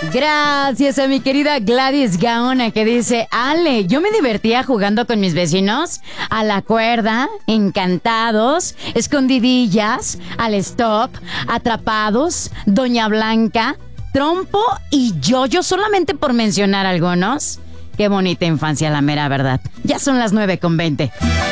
Gracias a mi querida Gladys Gaona que dice: Ale, yo me divertía jugando con mis vecinos a la cuerda, encantados, escondidillas, al stop, atrapados, Doña Blanca, trompo y yo solamente por mencionar algunos. Qué bonita infancia, la mera verdad. Ya son las 9:20.